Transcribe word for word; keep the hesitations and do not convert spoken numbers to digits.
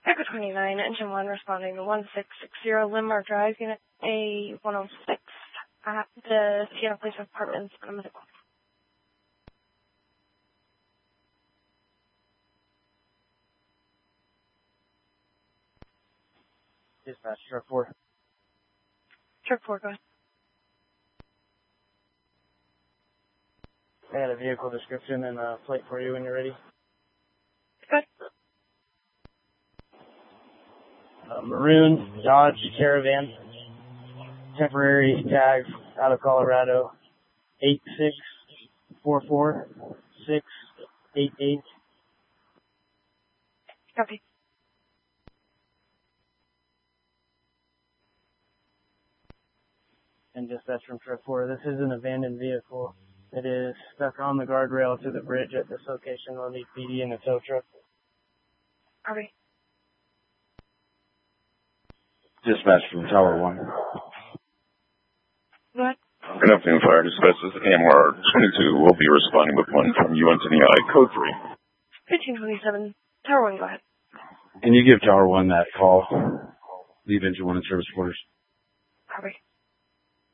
Echo twenty-nine, Engine one responding to one six six zero Linmar Drive, Unit A one oh six at the Sienna Place Apartments on a medical. Dispatch, truck four. Truck four, go ahead. I got a vehicle description and a plate for you when you're ready. Good. Uh, maroon Dodge Caravan, temporary tag out of Colorado, eight six four four six eight eight. Copy. And dispatch from truck four. This is an abandoned vehicle. It is stuck on the guardrail to the bridge at this location. We'll need P D in the tow truck. Copy. Dispatch from Tower one. Go ahead. Good afternoon, Fire Dispatch. This is A M R twenty-two. We'll be responding with one from U N T I, code three. fifteen twenty-seven, Tower one, go ahead. Can you give Tower one that call? Leave engine one in service quarters. Copy.